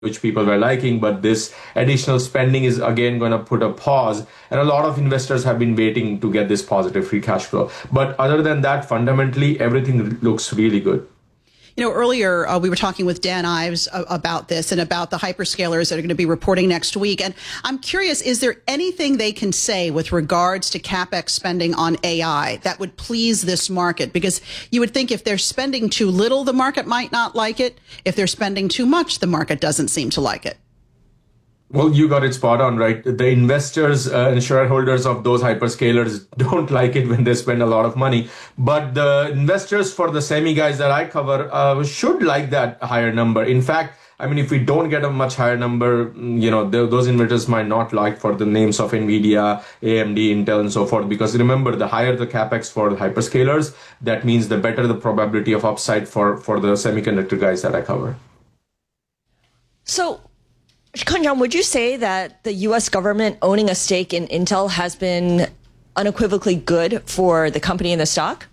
which people were liking, but this additional spending is again going to put a pause. And a lot of investors have been waiting to get this positive free cash flow. But other than that, fundamentally, everything looks really good. You know, earlier we were talking with Dan Ives about this and about the hyperscalers that are going to be reporting next week. And I'm curious, is there anything they can say with regards to CapEx spending on AI that would please this market? Because you would think if they're spending too little, the market might not like it. If they're spending too much, the market doesn't seem to like it. Well, you got it spot on, right? The investors and shareholders of those hyperscalers don't like it when they spend a lot of money. But the investors for the semi guys that I cover should like that higher number. In fact, I mean, if we don't get a much higher number, you know, those investors might not like for the names of NVIDIA, AMD, Intel, and so forth. Because remember, the higher the capex for the hyperscalers, that means the better the probability of upside for the semiconductor guys that I cover. So, Kunjan, would you say that the U.S. government owning a stake in Intel has been unequivocally good for the company and the stock?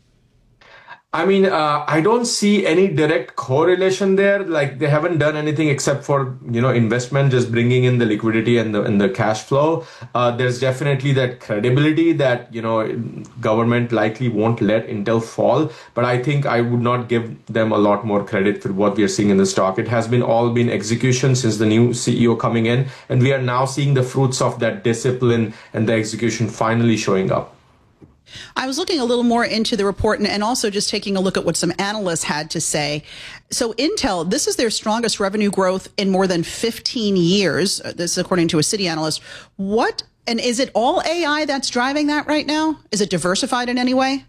I mean, I don't see any direct correlation there. Like, they haven't done anything except for, you know, investment, just bringing in the liquidity and the cash flow. There's definitely that credibility that, you know, government likely won't let Intel fall. But I think I would not give them a lot more credit for what we are seeing in the stock. It has been all been execution since the new CEO coming in. And we are now seeing the fruits of that discipline and the execution finally showing up. I was looking a little more into the report and also just taking a look at what some analysts had to say. So Intel, this is their strongest revenue growth in more than 15 years. This is according to a Citi analyst. And is it all AI that's driving that right now? Is it diversified in any way?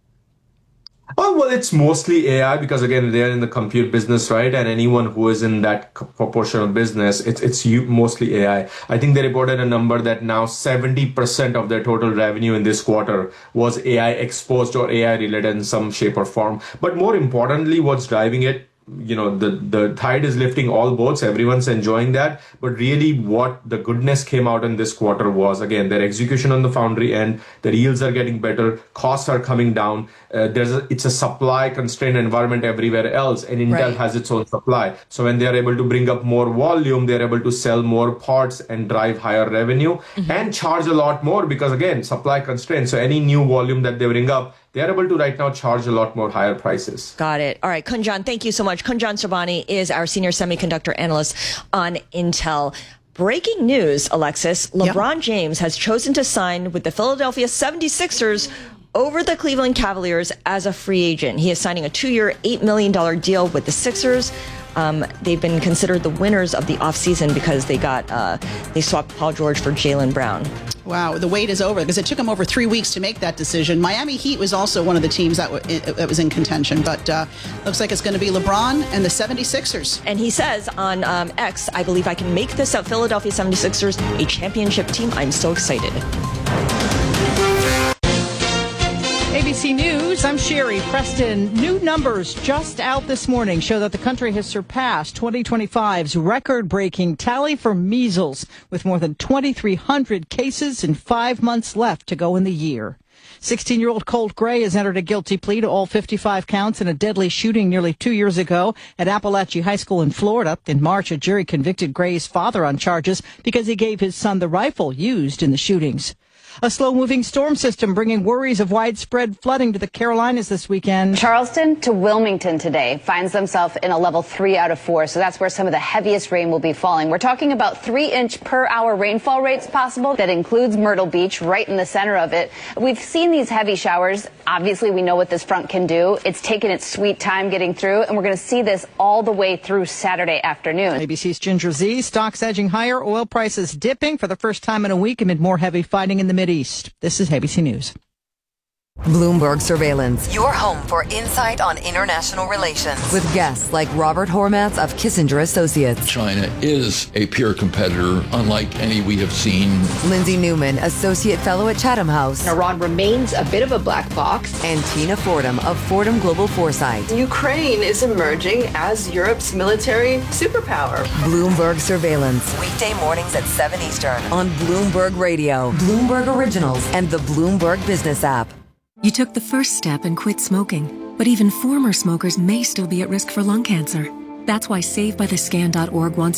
Oh, well, it's mostly AI because, again, they're in the compute business, right? And anyone who is in that proportion of business, it's mostly AI. I think they reported a number that now 70% of their total revenue in this quarter was AI exposed or AI related in some shape or form. But more importantly, what's driving it, you know, the tide is lifting all boats. Everyone's enjoying that. But really what the goodness came out in this quarter was, again, their execution on the foundry end, their yields are getting better, costs are coming down. It's a supply constrained environment everywhere else, and Intel has its own supply. So when they're able to bring up more volume, they're able to sell more parts and drive higher revenue and charge a lot more because, again, supply constrained. So any new volume that they bring up, they are able to right now charge a lot more higher prices. Got it. All right, Kunjan, thank you so much. Kunjan Sobhani is our senior semiconductor analyst on Intel. Breaking news, Alexis. LeBron James has chosen to sign with the Philadelphia 76ers over the Cleveland Cavaliers as a free agent. He is signing a 2-year, $8 million deal with the Sixers. They've been considered the winners of the offseason because they swapped Paul George for Jaylen Brown. Wow, the wait is over because it took them over 3 weeks to make that decision. Miami Heat was also one of the teams that was in contention, but looks like it's going to be LeBron and the 76ers. And he says on X, I believe I can make this Philadelphia 76ers a championship team. I'm so excited. ABC News, I'm Sherry Preston. New numbers just out this morning show that the country has surpassed 2025's record-breaking tally for measles, with more than 2,300 cases and 5 months left to go in the year. 16-year-old Colt Gray has entered a guilty plea to all 55 counts in a deadly shooting nearly 2 years ago at Appalachia High School in Florida. In March, a jury convicted Gray's father on charges because he gave his son the rifle used in the shootings. A slow-moving storm system bringing worries of widespread flooding to the Carolinas this weekend. Charleston to Wilmington today finds themselves in a level 3 out of 4, so that's where some of the heaviest rain will be falling. We're talking about 3-inch per hour rainfall rates possible. That includes Myrtle Beach, right in the center of it. We've seen these heavy showers. Obviously, we know what this front can do. It's taken its sweet time getting through, and we're going to see this all the way through Saturday afternoon. ABC's Ginger Z. Stocks edging higher, oil prices dipping for the first time in a week amid more heavy fighting in the Mideast. This is ABC News. Bloomberg Surveillance, your home for insight on international relations, with guests like Robert Hormats of Kissinger Associates. China is a peer competitor, unlike any we have seen. Lindsay Newman, Associate Fellow at Chatham House. Iran remains a bit of a black box. And Tina Fordham of Fordham Global Foresight. Ukraine is emerging as Europe's military superpower. Bloomberg Surveillance, weekday mornings at 7 Eastern on Bloomberg Radio, Bloomberg Originals, and the Bloomberg Business app. You took the first step and quit smoking, but even former smokers may still be at risk for lung cancer. That's why SaveByTheScan.org wants